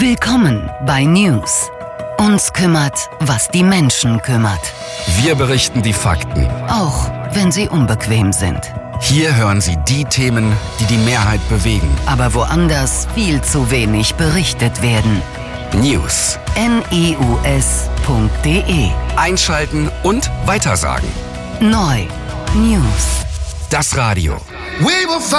Willkommen bei News. Uns kümmert, was die Menschen kümmert. Wir berichten die Fakten. Auch wenn sie unbequem sind. Hier hören Sie die Themen, die die Mehrheit bewegen. Aber woanders viel zu wenig berichtet werden. News. news.de. Einschalten und weitersagen. Neu. News. Das Radio.